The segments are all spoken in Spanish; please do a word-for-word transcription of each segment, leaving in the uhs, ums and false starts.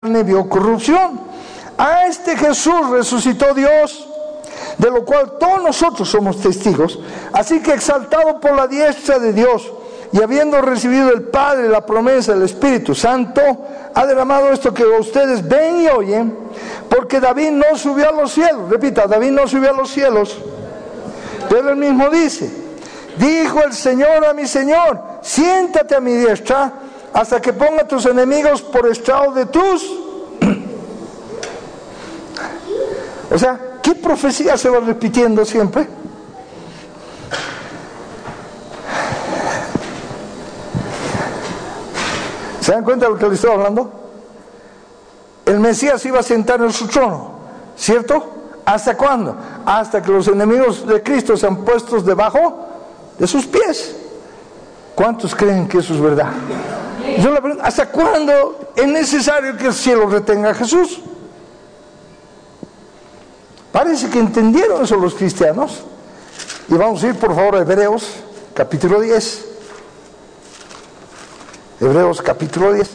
carne vio corrupción. A este Jesús resucitó Dios, de lo cual todos nosotros somos testigos. Así que exaltado por la diestra de Dios, y habiendo recibido del Padre la promesa del Espíritu Santo, ha derramado esto que ustedes ven y oyen, porque David no subió a los cielos. Repita, David no subió a los cielos, pero él mismo dice: dijo el Señor a mi Señor, siéntate a mi diestra, hasta que ponga a tus enemigos por estrado de tus... O sea, ¿qué profecía se va repitiendo siempre? ¿Se dan cuenta de lo que les estoy hablando? El Mesías iba a sentar en su trono, ¿cierto? ¿Hasta cuándo? Hasta que los enemigos de Cristo sean puestos debajo de sus pies. ¿Cuántos creen que eso es verdad? Yo le pregunto, ¿hasta cuándo es necesario que el cielo retenga a Jesús? Parece que entendieron eso los cristianos. Y vamos a ir por favor a Hebreos capítulo diez. Hebreos capítulo diez.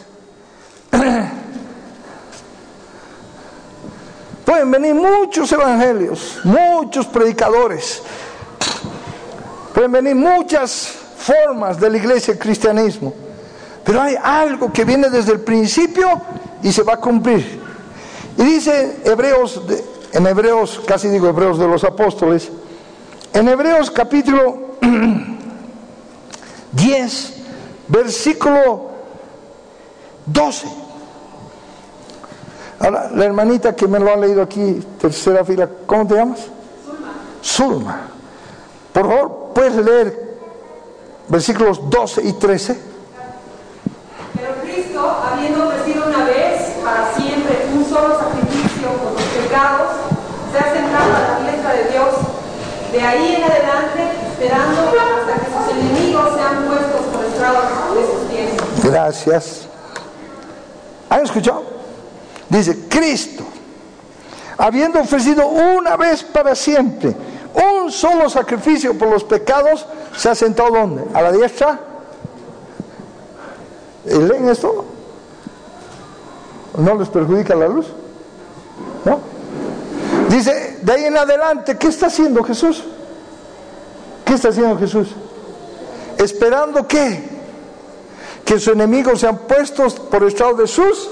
Pueden venir muchos evangelios, muchos predicadores, pueden venir muchas formas de la iglesia y cristianismo, pero hay algo que viene desde el principio y se va a cumplir. Y dice Hebreos, de, en Hebreos, casi digo Hebreos de los apóstoles, en Hebreos capítulo diez, versículo doce. Ahora, la hermanita que me lo ha leído aquí, tercera fila, ¿cómo te llamas? Zulma. Zulma. Por favor, ¿puedes leer versículos doce y trece? Pero Cristo, habiendo ofrecido una vez para siempre un solo sacrificio por los pecados, se ha sentado a la diestra de Dios, de ahí en adelante, esperando hasta que sus enemigos sean puestos por estrado de sus pies. Gracias. ¿Han escuchado? Dice, Cristo, habiendo ofrecido una vez para siempre un solo sacrificio por los pecados, se ha sentado ¿dónde? ¿A la diestra? ¿Leen esto? ¿No les perjudica la luz? ¿No? Dice, de ahí en adelante, ¿qué está haciendo Jesús? ¿Qué está haciendo Jesús? ¿Esperando qué? Que sus enemigos sean puestos por estrado de sus...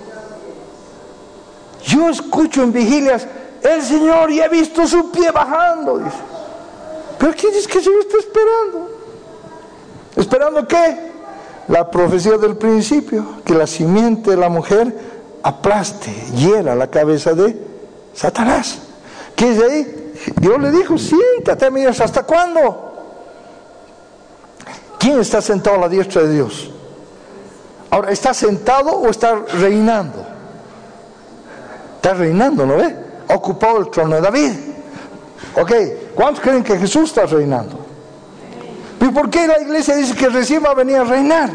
Yo escucho en vigilias, el Señor, y he visto su pie bajando, dice. ¿Pero quién dice que el Señor está esperando? ¿Esperando qué? La profecía del principio, que la simiente de la mujer aplaste, hiera la cabeza de Satanás. ¿Qué es de ahí? Dios le dijo, siéntate a mi diestra. ¿Hasta cuándo? ¿Quién está sentado a la diestra de Dios? Ahora, ¿está sentado o está reinando? Está reinando, ¿no ve? Ha ocupado el trono de David. Ok, ¿cuántos creen que Jesús está reinando? ¿Y por qué la iglesia dice que recién va a venir a reinar?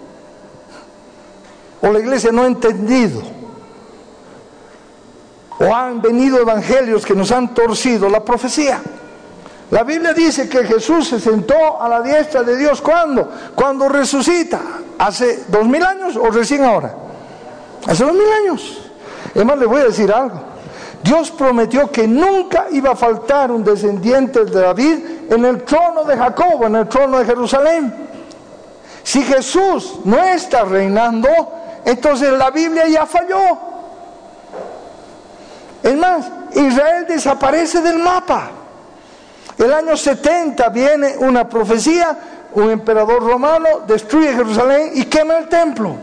¿O la iglesia no ha entendido? ¿O han venido evangelios que nos han torcido la profecía? La Biblia dice que Jesús se sentó a la diestra de Dios. ¿Cuándo? Cuando resucita. ¿Hace dos mil años o recién ahora? Hace dos mil años. Además, le voy a decir algo. Dios prometió que nunca iba a faltar un descendiente de David en el trono de Jacob, en el trono de Jerusalén. Si Jesús no está reinando, entonces la Biblia ya falló. Es más, Israel desaparece del mapa. El año setenta viene una profecía, un emperador romano destruye Jerusalén y quema el templo.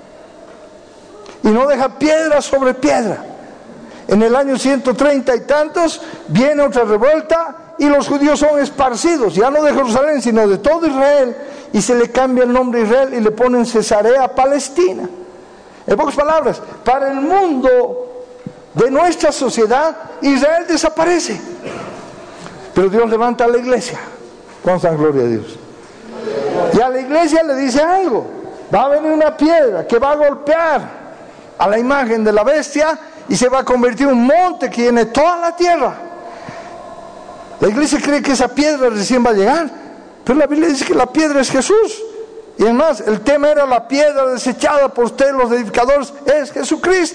Y no deja piedra sobre piedra. En el año ciento treinta y tantos viene otra revuelta y los judíos son esparcidos, ya no de Jerusalén, sino de todo Israel, y se le cambia el nombre Israel y le ponen Cesarea Palestina. En pocas palabras, para el mundo de nuestra sociedad, Israel desaparece. Pero Dios levanta a la iglesia. Con san gloria a Dios. Y a la iglesia le dice algo. Va a venir una piedra que va a golpear a la imagen de la bestia y se va a convertir en un monte que llene toda la tierra. La iglesia cree que esa piedra recién va a llegar, pero la Biblia dice que la piedra es Jesús. Y además, el tema era la piedra desechada por ustedes los edificadores, es Jesucristo.